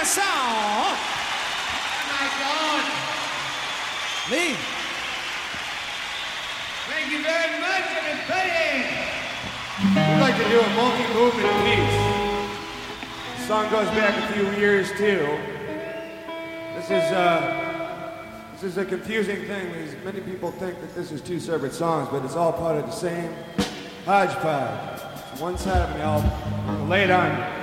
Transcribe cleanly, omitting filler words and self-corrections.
a song. Oh my God. Lee. Thank you very much, everybody. We'd like to do a multi-movement piece. The song goes back a few years too. This is a confusing thing because many people think that this is two separate songs, but it's all part of the same hodgepodge. It's one side of an album. Lay it on you.